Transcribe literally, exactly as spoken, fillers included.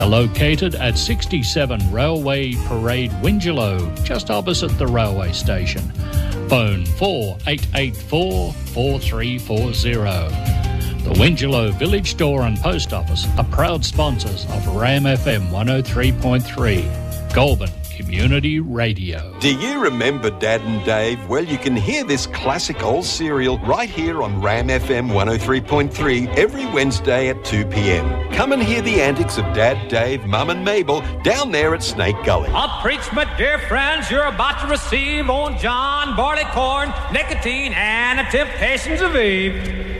Located at sixty-seven Railway Parade, Wingelow, just opposite the railway station. Phone four eight eight four, four three four zero. The Wingelow Village Store and Post Office are proud sponsors of RAM F M one oh three point three, Goulburn Community Radio. Do you remember Dad and Dave? Well, you can hear this classic old serial right here on RAM F M one oh three point three every Wednesday at two p.m. Come and hear the antics of Dad, Dave, Mum and Mabel down there at Snake Gully. I'll preach, my dear friends, you're about to receive on John, barley corn, nicotine, and the temptations of Eve.